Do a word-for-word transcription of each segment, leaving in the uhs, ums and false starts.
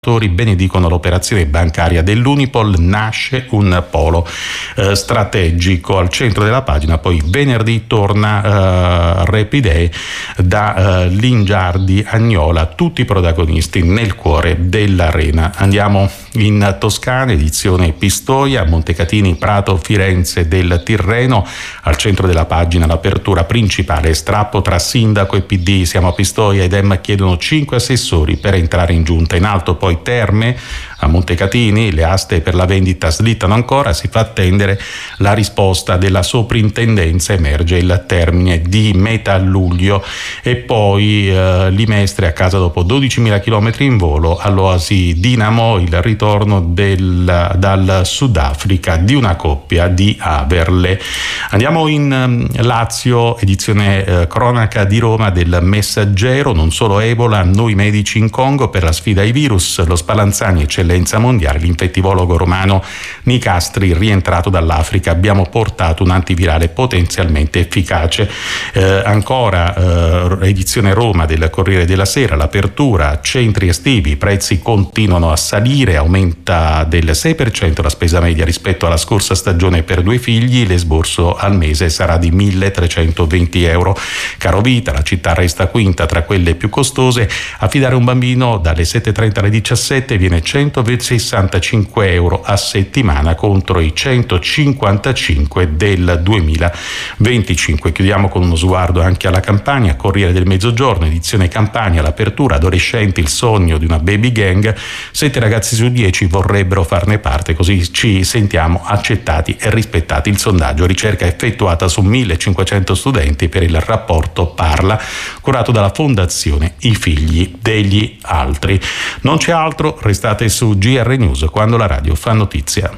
benedicono l'operazione bancaria dell'Unipol, nasce un polo eh, strategico. Al centro della pagina poi venerdì torna eh, Repidee da eh, Lingiardi Agnola, tutti i protagonisti nel cuore dell'arena. Andiamo in Toscana, edizione Pistoia, Montecatini, Prato, Firenze del Tirreno. Al centro della pagina l'apertura principale, strappo tra sindaco e P D, siamo a Pistoia, ed Dem chiedono cinque assessori per entrare in giunta. In alto poi Terme a Montecatini, le aste per la vendita slittano ancora, si fa attendere la risposta della soprintendenza, emerge il termine di metà luglio. E poi eh, Limestre a casa dopo dodicimila chilometri in volo, all'Oasi Dinamo il ritorno del, dal Sudafrica di una coppia di Averle. Andiamo in um, Lazio, edizione eh, cronaca di Roma del Messaggero, non solo Ebola, noi medici in Congo per la sfida ai virus, lo Spallanzani eccellenza mondiale, l'infettivologo romano Nicastri rientrato dall'Africa, abbiamo portato un antivirale potenzialmente efficace. Eh, ancora eh, edizione Roma del Corriere della Sera, l'apertura, centri estivi, i prezzi continuano a salire, aumenta del sei per cento la spesa media rispetto alla scorsa stagione per due figli, l'esborso al mese sarà di milletrecentoventi euro. Carovita, la città resta quinta tra quelle più costose, affidare un bambino dalle sette e trenta alle diciassette viene centosessantacinque euro a settimana contro i centocinquantacinque del duemilaventicinque. Chiudiamo con uno sguardo anche alla Campania, Corriere del Mezzogiorno, edizione Campania, l'apertura, adolescenti, il sogno di una baby gang, sette ragazzi su dieci vorrebbero farne parte, così ci sentiamo accettati e rispettati. Il sondaggio, ricerca effettuata su millecinquecento studenti per il rapporto Parla, curato dalla Fondazione I Figli degli Altri. Non c'è altro, restate su G R News, quando la radio fa notizia.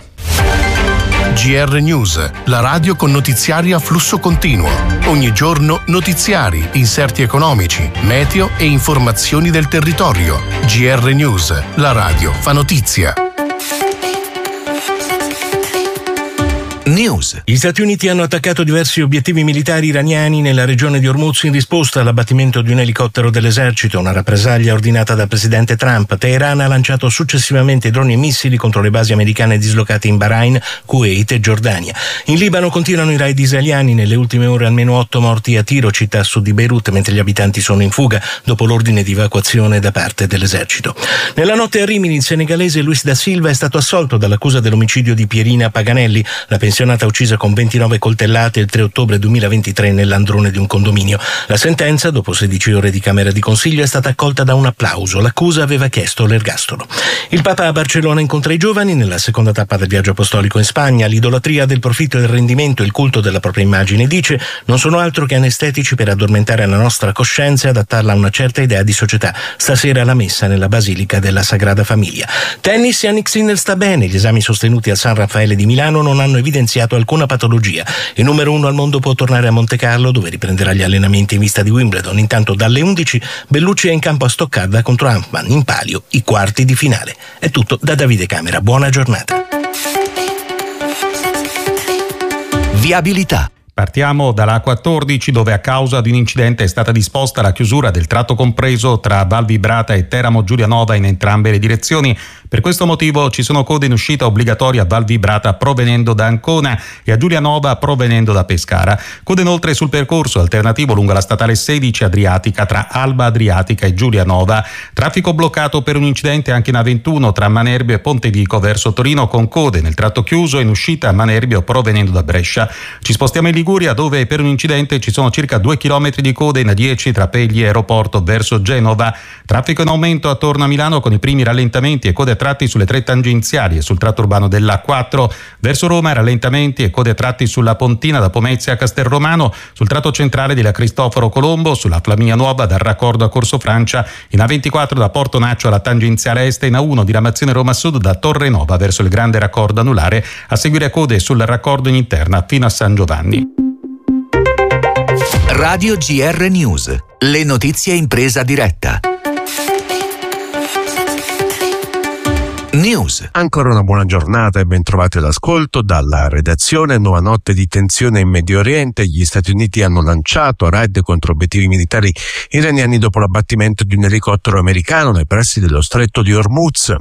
G R News, la radio con notiziari a flusso continuo. Ogni giorno notiziari, inserti economici, meteo e informazioni del territorio. G R News, la radio fa notizia. News. Gli Stati Uniti hanno attaccato diversi obiettivi militari iraniani nella regione di Hormuz in risposta all'abbattimento di un elicottero dell'esercito, una rappresaglia ordinata dal presidente Trump. Teheran ha lanciato successivamente droni e missili contro le basi americane dislocate in Bahrain, Kuwait e Giordania. In Libano continuano i raid israeliani, nelle ultime ore almeno otto morti a Tiro, città a sud di Beirut, mentre gli abitanti sono in fuga dopo l'ordine di evacuazione da parte dell'esercito. Nella notte a Rimini il senegalese Luis da Silva è stato assolto dall'accusa dell'omicidio di Pierina Paganelli, la pensionata uccisa con ventinove coltellate il tre ottobre duemilaventitré nell'androne di un condominio. La sentenza, dopo sedici ore di Camera di Consiglio, è stata accolta da un applauso. L'accusa aveva chiesto l'ergastolo. Il Papa a Barcellona incontra i giovani nella seconda tappa del viaggio apostolico in Spagna. L'idolatria del profitto e del rendimento, il culto della propria immagine, dice, non sono altro che anestetici per addormentare la nostra coscienza e adattarla a una certa idea di società. Stasera la messa nella Basilica della Sagrada Famiglia. Tennis, Jannik Sinner sta bene. Gli esami sostenuti al San Raffaele di Milano non hanno evidenziato alcuna patologia. Il numero uno al mondo può tornare a Montecarlo, dove riprenderà gli allenamenti in vista di Wimbledon. Intanto dalle undici Bellucci è in campo a Stoccarda contro Hanfmann, in palio i quarti di finale. È tutto da Davide Camera, buona giornata. Viabilità. Partiamo dalla A quattordici, dove a causa di un incidente è stata disposta la chiusura del tratto compreso tra Val Vibrata e Teramo Giulianova in entrambe le direzioni. Per questo motivo ci sono code in uscita obbligatoria a Val Vibrata provenendo da Ancona e a Giulianova provenendo da Pescara. Code inoltre sul percorso alternativo lungo la statale sedici Adriatica tra Alba Adriatica e Giulianova. Traffico bloccato per un incidente anche in A ventuno tra Manerbio e Pontevico verso Torino, con code nel tratto chiuso in uscita a Manerbio provenendo da Brescia. Ci spostiamo in Liguria, dove per un incidente ci sono circa due chilometri di code in A dieci tra Pegli e Aeroporto verso Genova. Traffico in aumento attorno a Milano con i primi rallentamenti e code a tratti sulle tre tangenziali e sul tratto urbano dell'A quattro. Verso Roma rallentamenti e code a tratti sulla Pontina da Pomezia a Castelromano, sul tratto centrale della Cristoforo Colombo, sulla Flaminia Nuova dal raccordo a Corso Francia, in A ventiquattro da Porto Naccio alla tangenziale est, in A uno diramazione Roma Sud da Torre Nova verso il grande raccordo anulare, a seguire code sul raccordo in interna fino a San Giovanni. Radio G R News, le notizie in presa diretta. News. Ancora una buona giornata e ben trovati all'ascolto dalla redazione. Nuova notte di tensione in Medio Oriente. Gli Stati Uniti hanno lanciato raid contro obiettivi militari iraniani dopo l'abbattimento di un elicottero americano nei pressi dello stretto di Hormuz.